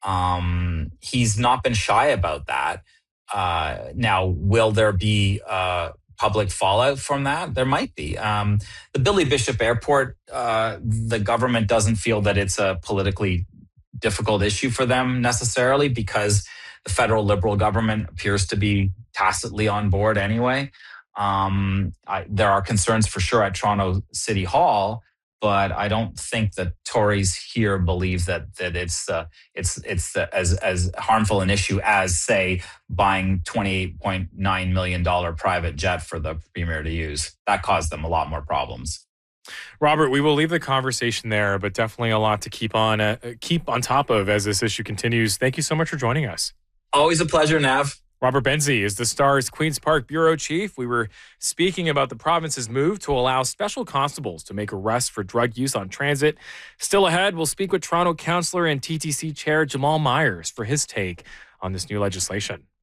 He's not been shy about that. Now, will there be public fallout from that? There might be. The Billy Bishop Airport, the government doesn't feel that it's a politically difficult issue for them necessarily, because the federal Liberal government appears to be tacitly on board anyway. There are concerns for sure at Toronto City Hall, but I don't think that Tories here believe that it's as harmful an issue as, say, buying $28.9 million private jet for the premier to use. That caused them a lot more problems. Robert, we will leave the conversation there, but definitely a lot to keep on top of as this issue continues. Thank you so much for joining us. Always a pleasure, Nav. Robert Benzie is the Star's Queen's Park Bureau Chief. We were speaking about the province's move to allow special constables to make arrests for drug use on transit. Still ahead, we'll speak with Toronto Councillor and TTC Chair Jamal Myers for his take on this new legislation.